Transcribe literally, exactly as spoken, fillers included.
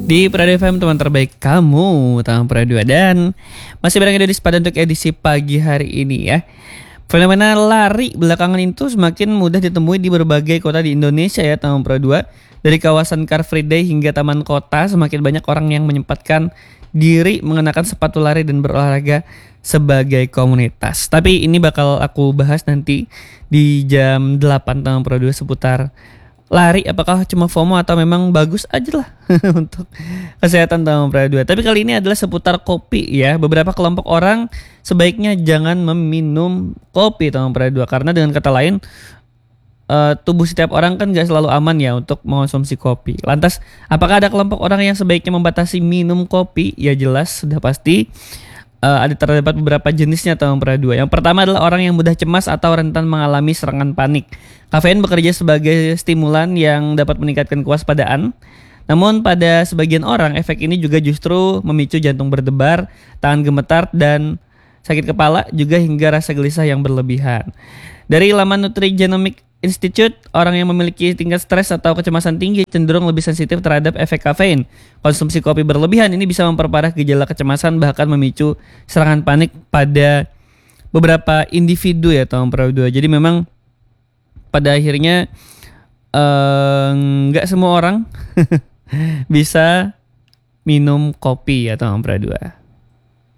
Di Prada F M, teman terbaik kamu, Tang Pradua, dan masih bareng di Spada untuk edisi pagi hari ini ya. Fenomena lari belakangan itu semakin mudah ditemui di berbagai kota di Indonesia ya, Tang Pradua. Dari kawasan Car Free Day hingga taman kota, semakin banyak orang yang menyempatkan diri mengenakan sepatu lari dan berolahraga sebagai komunitas. Tapi ini bakal aku bahas nanti di jam delapan, Tang Pradua, seputar lari apakah cuma FOMO atau memang bagus aja lah untuk kesehatan Tang Pradua. Tapi kali ini adalah seputar kopi ya. Beberapa kelompok orang sebaiknya jangan meminum kopi, Tang Pradua, karena dengan kata lain uh, tubuh setiap orang kan gak selalu aman ya untuk mengonsumsi kopi. Lantas apakah ada kelompok orang yang sebaiknya membatasi minum kopi? Ya jelas sudah pasti uh, ada terdapat beberapa jenisnya, Tang Pradua. Yang pertama adalah orang yang mudah cemas atau rentan mengalami serangan panik. Kafein bekerja sebagai stimulan yang dapat meningkatkan kewaspadaan. Namun pada sebagian orang efek ini juga justru memicu jantung berdebar, tangan gemetar, dan sakit kepala, juga hingga rasa gelisah yang berlebihan. Dari laman Nutrigenomics Institute, orang yang memiliki tingkat stres atau kecemasan tinggi cenderung lebih sensitif terhadap efek kafein. Konsumsi kopi berlebihan ini bisa memperparah gejala kecemasan, bahkan memicu serangan panik pada beberapa individu ya, Tang Pradua. Jadi memang pada akhirnya nggak uh, semua orang bisa minum kopi ya, Tang Pradua.